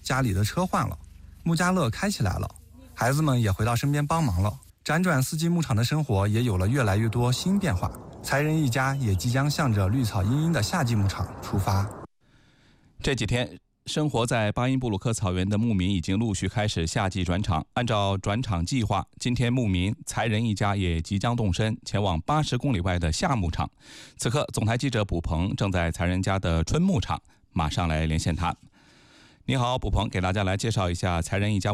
家里的车换了，牧家乐开起来了，孩子们也回到身边帮忙了。辗转四季牧场的生活也有了越来越多新变化，才人一家也即将向着绿草茵茵的夏季牧场出发。 这几天生活在巴音布鲁克草原的牧民已经陆续开始夏季转场。按照转场计划，今天牧民才人一家也即将动身前往80公里外的夏牧场。此刻总台记者卜鹏正在才人家的春牧场，马上来连线他。你好，卜鹏，给大家来介绍一下才人一家